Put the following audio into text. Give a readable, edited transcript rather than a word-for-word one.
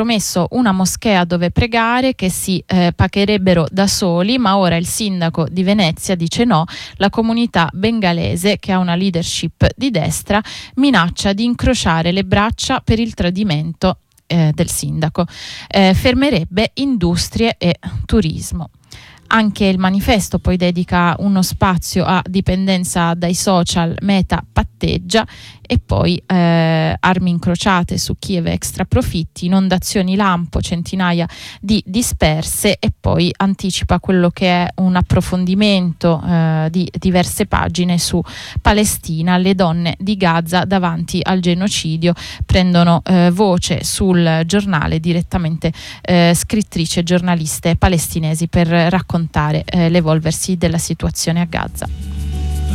promesso una moschea dove pregare, che si pagherebbero da soli, ma ora il sindaco di Venezia dice no. La comunità bengalese, che ha una leadership di destra, minaccia di incrociare le braccia per il tradimento del sindaco. Fermerebbe industrie e turismo. Anche il manifesto poi dedica uno spazio a dipendenza dai social, Meta patteggia, e poi armi incrociate su Kiev, extra profitti, inondazioni lampo, centinaia di disperse, e poi anticipa quello che è un approfondimento di diverse pagine su Palestina. Le donne di Gaza davanti al genocidio, prendono voce sul giornale direttamente scrittrici e giornaliste palestinesi per raccontare l'evolversi della situazione a Gaza.